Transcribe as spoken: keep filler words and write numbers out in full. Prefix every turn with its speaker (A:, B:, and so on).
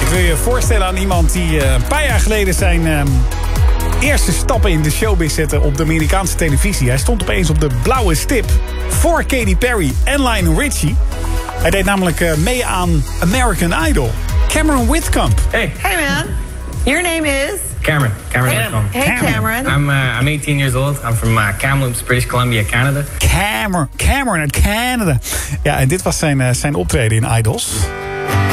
A: wil je voorstellen aan iemand die uh, een paar jaar geleden zijn uh, eerste stappen in de showbiz zette op de Amerikaanse televisie. Hij stond opeens op de blauwe stip voor Katy Perry en Lionel Richie. Hij deed namelijk uh, mee aan American Idol. Cameron Whitcomb.
B: Hey.
C: Hey man, your name is?
B: Cameron. Cameron Whitcomb.
C: Hey Cameron.
B: I'm uh, I'm eighteen years old. I'm from uh, Kamloops, British Columbia, Canada.
A: Cameron, Cameron uit Canada. Ja, en dit was zijn, uh, zijn optreden in Idols.